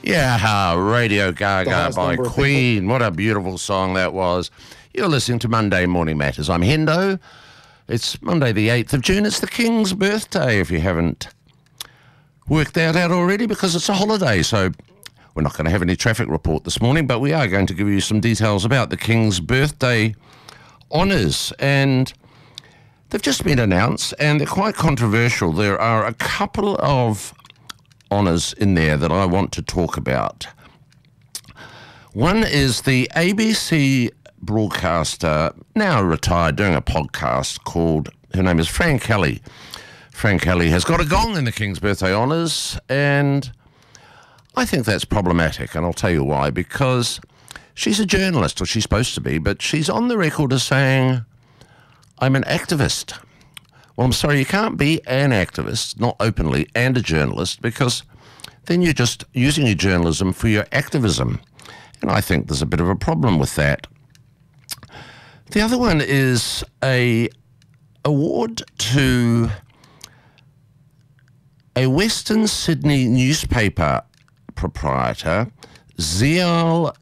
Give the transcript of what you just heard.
Yeah, Radio The Gaga highest by number of Queen. What a beautiful song that was. You're listening to Monday Morning Matters. I'm Hendo. It's Monday the 8th of June. It's the King's birthday, if you haven't worked that out already, because it's a holiday. So we're not going to have any traffic report this morning, but we are going to give you some details about the King's birthday honours. And they've just been announced, and they're quite controversial. There are a couple of honours in there that I want to talk about. One is the ABC broadcaster, now retired, doing a podcast called, her name is Fran Kelly. Fran Kelly has got a gong in the King's birthday honours, and I think that's problematic, and I'll tell you why. Because she's a journalist, or she's supposed to be, but she's on the record as saying, I'm an activist. Well, I'm sorry, you can't be an activist, not openly, and a journalist, because then you're just using your journalism for your activism. And I think there's a bit of a problem with that. The other one is a award to a Western Sydney newspaper proprietor, Zial